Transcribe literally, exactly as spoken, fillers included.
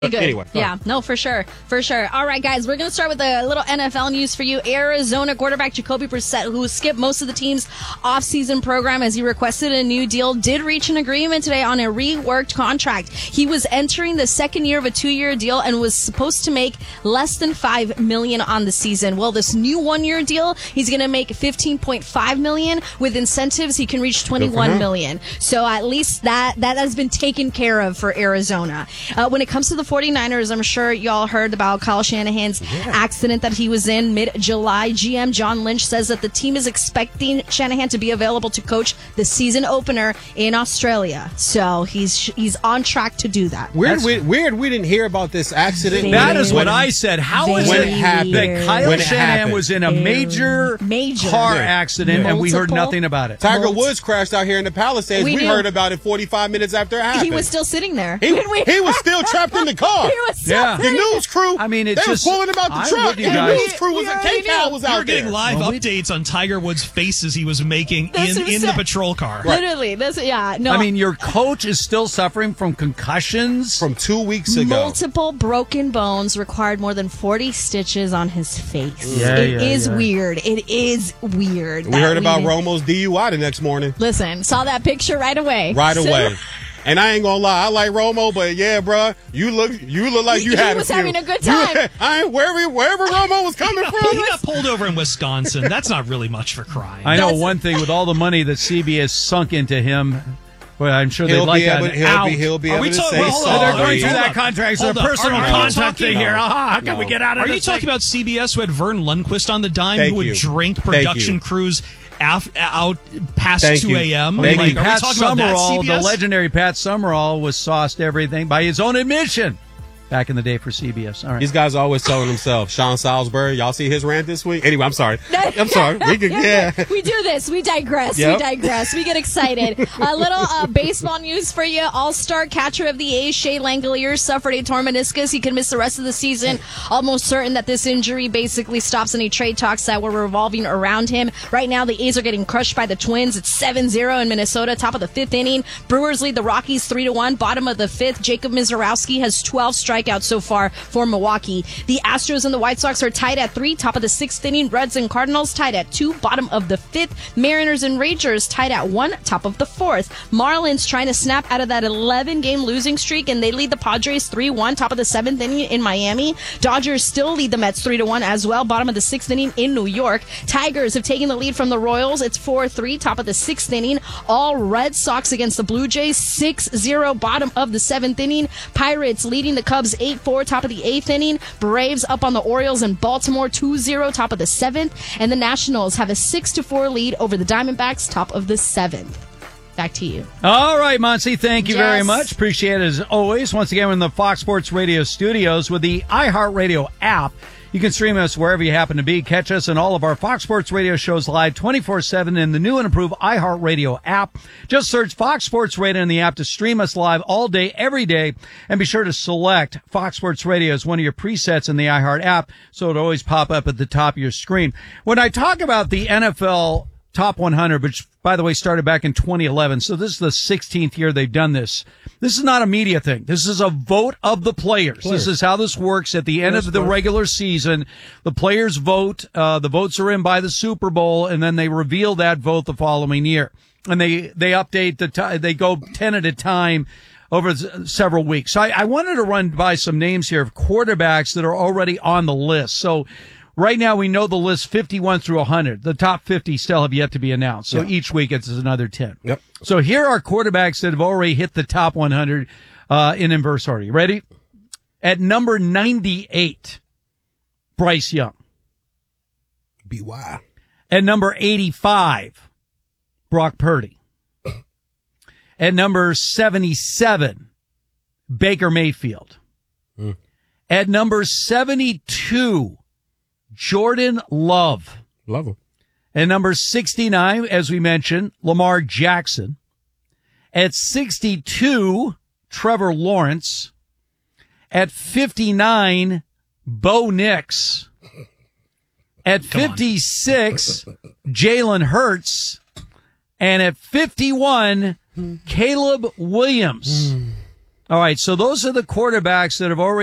Good. Anyway. Yeah, no, for sure. For sure. All right, guys, we're going to start with a little N F L news for you. Arizona quarterback Jacoby Brissett, who skipped most of the team's offseason program as he requested a new deal, did reach an agreement today on a reworked contract. He was entering the second year of a two-year deal and was supposed to make less than five million dollars on the season. Well, this new one-year deal, he's going to make fifteen point five million dollars. With incentives, he can reach twenty-one million dollars. So at least that, that has been taken care of for Arizona. Uh, when it comes to the forty-niners, I'm sure y'all heard about Kyle Shanahan's yeah. accident that he was in mid-July. G M John Lynch says that the team is expecting Shanahan to be available to coach the season opener in Australia. So he's he's on track to do that. Weird, we, weird we didn't hear about this accident. Very, that is what I said. How is it happened? that Kyle when Shanahan was in a major, major car yeah. accident Multiple. and we heard nothing about it? Tiger Multiple. Woods crashed out here in the Palisades. We, we heard about it forty-five minutes after it happened. He was still sitting there. He, he was still trapped in the car. He was still Yeah. The news crew, I mean, it's they just, were pulling him out the I'm truck, and the news crew was, K-Cal was out there. We were getting live well, updates on Tiger Woods' faces he was making That's in, in the patrol car. Right. Literally, that's yeah. No, I mean, your coach is still suffering from concussions from two weeks ago. Multiple broken bones, required more than forty stitches on his face. Yeah, it yeah, is yeah. weird. It is weird. We heard about Romo's D U I the next morning. Listen, saw that picture right away. Right so, away. And I ain't gonna lie, I like Romo, but yeah, bro, you look, you look like you he had was a few. having a good time. You, I ain't wherever, wherever Romo was coming from. He got pulled over in Wisconsin. That's not really much for crime. I know That's, one thing with all the money that C B S sunk into him. Well, I'm sure they'd he'll like be able, that he'll out. Be, he'll be Are able we to talk- say well, hold sorry. on, They're going through Hold that up. contract. It's a Hold up. personal Are- are you contract talking- thing here. No. Ah, how can No. we get out of Are this you talking thing? about C B S who had Vern Lundquist on the dime Thank who would you. drink Thank production you. crews af- out past Thank two you. a.m.? Thank Like, you. are we Pat talking about that Summerall, C B the S? legendary Pat Summerall, was sauced everything by his own admission back in the day for C B S. All right. These guys are always telling themselves. Sean Salisbury, y'all see his rant this week? Anyway, I'm sorry. I'm sorry. We can, yeah. We do this. We digress. Yep. We digress. We get excited. A little uh, baseball news for you. All-star catcher of the A's, Shea Langeliers, suffered a torn meniscus. He could miss the rest of the season. Almost certain that this injury basically stops any trade talks that were revolving around him. Right now, the A's are getting crushed by the Twins. It's seven zero in Minnesota, top of the fifth inning. Brewers lead the Rockies three to one. Bottom of the fifth, Jacob Mizorowski has twelve strikeouts so far for Milwaukee. The Astros and the White Sox are tied at three, top of the sixth inning. Reds and Cardinals tied at two, bottom of the fifth. Mariners and Rangers tied at one, top of the fourth. Marlins trying to snap out of that eleven-game losing streak, and they lead the Padres three one, top of the seventh inning in Miami. Dodgers still lead the Mets three to one as well, bottom of the sixth inning in New York. Tigers have taken the lead from the Royals. It's four three, top of the sixth inning. All Red Sox against the Blue Jays, six zero, bottom of the seventh inning. Pirates leading the Cubs eight four, top of the eighth inning. Braves up on the Orioles in Baltimore two zero, top of the seventh. And the Nationals have a six to four lead over the Diamondbacks, top of the seventh. Back to you. All right, Monty, thank you Yes. very much. Appreciate it as always. Once again, we're in the Fox Sports Radio studios with the iHeartRadio app. You can stream us wherever you happen to be. Catch us and all of our Fox Sports Radio shows live twenty-four seven in the new and improved iHeartRadio app. Just search Fox Sports Radio in the app to stream us live all day, every day. And be sure to select Fox Sports Radio as one of your presets in the iHeart app so it'll always pop up at the top of your screen. When I talk about the N F L Top one hundred, which, by the way, started back in twenty eleven. So this is the sixteenth year they've done this. This is not a media thing. This is a vote of the players. players. This is how this works. At the end yes, of the regular season, the players vote. Uh, the votes are in by the Super Bowl, and then they reveal that vote the following year. And they, they update the time. They go ten at a time over several weeks. So I, I wanted to run by some names here of quarterbacks that are already on the list. So right now, we know the list fifty-one through one hundred. The top fifty still have yet to be announced. So yeah. Each week it's another ten. Yep. So here are quarterbacks that have already hit the top one hundred uh, in inverse order. You ready? At number ninety-eight, Bryce Young. B Y. At number eighty-five, Brock Purdy. At number seventy-seven, Baker Mayfield. Mm. At number seventy-two, Jordan Love. Love him. At number sixty-nine, as we mentioned, Lamar Jackson. At sixty-two, Trevor Lawrence. At fifty-nine, Bo Nix. At fifty-six, Jalen Hurts. And at fifty-one, Caleb Williams. All right, so those are the quarterbacks that have already